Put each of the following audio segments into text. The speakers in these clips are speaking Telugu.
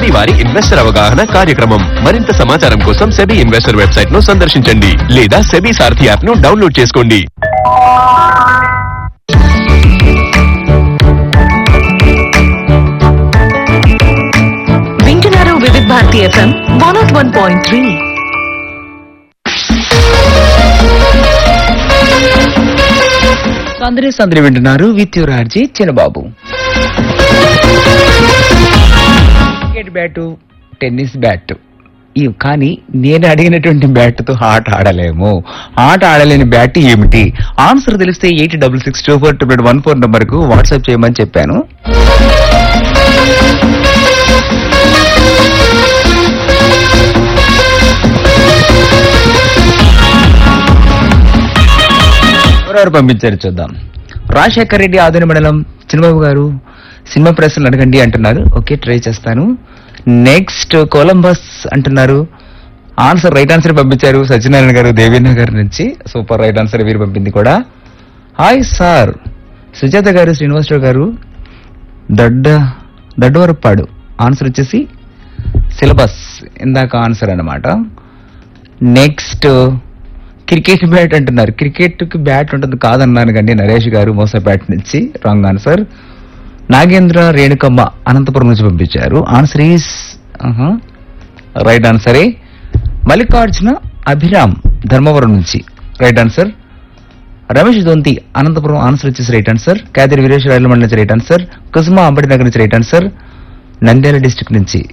సెబీ వారి ఇన్వెస్టర్ అవగాహన కార్యక్రమం. మరింత సమాచారం కోసం సెబీ ఇన్వెస్టర్ వెబ్సైట్ ను సందర్శించండి లేదా సెబీ సారథి యాప్ ను డౌన్లోడ్ చేసుకోండి. వింటున్నారు వివిధ భారతి FM 101.3. సందరి వింటున్నారు with your RG Chinnababu. Cricket bat, tennis bat కానీ నేను అడిగినటువంటి బ్యాట్ తో ఆట ఆడలేము. ఆట ఆడలేని బ్యాట్ ఏమిటి? ఆన్సర్ తెలిస్తే 86624214 నంబర్ కు వాట్సాప్ చేయమని చెప్పాను. ఎవరెవరు పంపించారు చూద్దాం. రాజశేఖర్ రెడ్డి, ఆదోని మండలం. చిన్నబాబు గారు సినిమా ప్రశ్నలు అడగండి అంటున్నారు. ఓకే, ట్రై చేస్తాను. నెక్స్ట్ కొలంబస్ అంటున్నారు. ఆన్సర్ రైట్ ఆన్సర్ పంపించారు సత్యనారాయణ గారు దేవీనగర్ నుంచి. సూపర్ రైట్ ఆన్సర్ వీరు పంపింది కూడా. హాయ్ సార్, సుజాత గారు, శ్రీనివాసరావు గారు దడ్డవరపాడు. ఆన్సర్ వచ్చేసి సిలబస్ ఇందాక ఆన్సర్ అన్నమాట. నెక్స్ట్ క్రికెట్ బ్యాట్ అంటున్నారు. క్రికెట్ కి బ్యాట్ ఉంటుంది కాదన్నాను కండి నరేష్ గారు మోసపేట నుంచి. Wrong answer. నాగేంద్ర రేణుకమ్మ అనంతపురం నుంచి పంపించారు. Answer is right ఆన్సరే. Mallikarjuna Abhiram Dharmavaram నుంచి రైట్ ఆన్సర్. రమేష్ దొంతి అనంతపురం. ఆన్సర్ వచ్చేసి రైట్ ఆన్సర్. కాదిరి వీరేశ్వర మండలి నుంచి రైట్ ఆన్సర్. కుసుమ అంబటినగర్ నుంచి రైట్ ఆన్సర్. నంద్యాల డిస్ట్రిక్ట్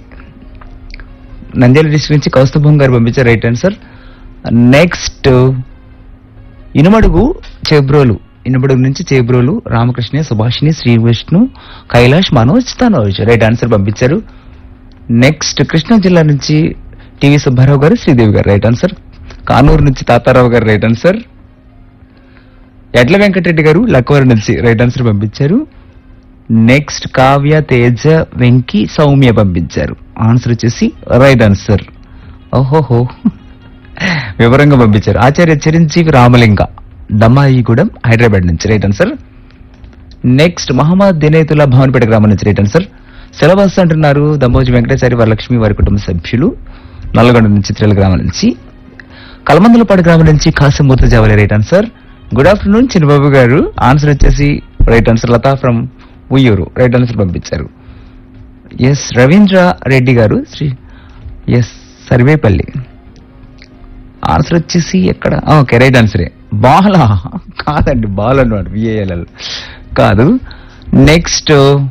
నుంచి కౌస్తుభం గారు పంపించారు రైట్ ఆన్సర్. నెక్స్ట్ ఇనుమడుగు నుంచి చేబ్రోలు రామకృష్ణ, సుభాషిణి, శ్రీ విష్ణు, కైలాష్, మనోజ్, తనోజ్ రైట్ ఆన్సర్ పంపించారు. నెక్స్ట్ కృష్ణా జిల్లా నుంచి టివి సుబ్బారావు గారు, శ్రీదేవి గారు రైట్ ఆన్సర్. కానూరు నుంచి తాతారావు గారు రైట్ ఆన్సర్. ఎడ్ల వెంకటరెడ్డి గారు లక్వర్ నుంచి రైట్ ఆన్సర్ పంపించారు. నెక్స్ట్ కావ్య, తేజ, వెంకీ, సౌమ్య పంపించారు. ఆన్సర్ వచ్చేసి రైట్ ఆన్సర్. ఓహోహో, వివరంగా పంపించారు. ఆచార్య చిరంజీవి రామలింగ దమ్మాయిగూడెం హైదరాబాద్ నుంచి right answer. Next Mohammed దినేతుల్లా Bhavanpet గ్రామం నుంచి రైట్ ఆన్సర్. సిలబస్ అంటున్నారు దమ్మోజి వెంకటేశ్వరి వరలక్ష్మి వారి కుటుంబ సభ్యులు నల్గొండ నుంచి చిత్రల గ్రామం నుంచి. కలమందలపాడు గ్రామం నుంచి కాసిమూర్తి Javali right answer. Good afternoon చిన్నబాబు గారు. ఆన్సర్ వచ్చేసి right answer. Lata from Uyyuru right answer పంపించారు. ఎస్ రవీంద్ర రెడ్డి గారు ఎస్ సర్వేపల్లి. ఆన్సర్ వచ్చేసి ఎక్కడ? Okay, right ఆన్సరే. బాలా కాదండి, బాల్ అన్నమాట, విఏఎల్ఎల్ కాదు. నెక్స్ట్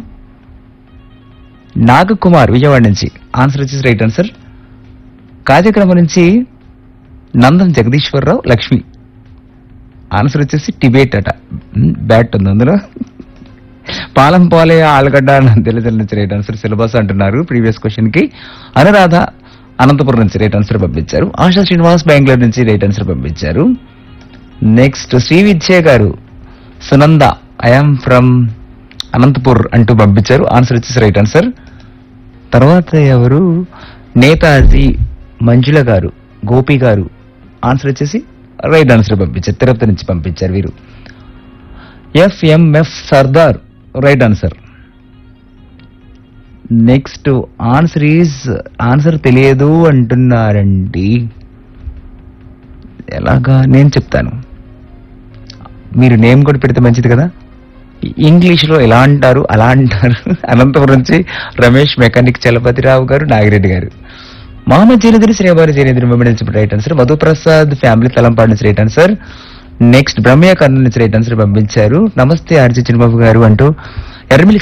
నాగకుమార్ విజయవాడ నుంచి. ఆన్సర్ వచ్చేసి రైట్ ఆన్సర్. కార్యక్రమం నుంచి నందం జగదీశ్వరరావు లక్ష్మి. ఆన్సర్ వచ్చేసి టిబేట్ అట. బ్యాట్ ఉంది అందులో. పాలం పాలే ఆలగడ్డ నంద్యాల నుంచి రైట్ ఆన్సర్. సిలబస్ అంటున్నారు ప్రీవియస్ క్వశ్చన్ కి. అనురాధ అనంతపురం నుంచి రైట్ ఆన్సర్ పంపించారు. ఆశా శ్రీనివాస్ బెంగళూరు నుంచి రైట్ ఆన్సర్ పంపించారు. నెక్స్ట్ శ్రీ విద్య గారు సునంద ఐఎమ్ ఫ్రమ్ అనంతపూర్ అంటూ పంపించారు. ఆన్సర్ వచ్చేసి రైట్ ఆన్సర్. తర్వాత ఎవరు? నేతాజీ మంజుల గారు, గోపి గారు. ఆన్సర్ వచ్చేసి రైట్ ఆన్సర్ పంపించారు. తిరుపతి నుంచి పంపించారు వీరు. ఎఫ్ఎంఎఫ్ Sardar right answer. Next answer తెలియదు అంటున్నారండి. ఎలాగా నేను చెప్తాను, మీరు నేమ్ కూడా పెడితే మంచిది కదా. ఇంగ్లీష్ లో ఎలా అంటారు అలా అంటారు. అనంతపురం నుంచి రమేష్ మెకానిక్ చలపతిరావు గారు, నాగిరెడ్డి గారు. మహమ్మద్ జైనద్రి, శ్రీవారి జైనద్రి నుంచి right answer. Madhu Prasad family Talampadu నుంచి right answer. Next Brahmaiah Kurnool నుంచి రైట్ ఆన్సర్ పంపించారు. నమస్తే ఆర్జీ చిన్నబాబు గారు అంటూ ఎర్రమిల్లి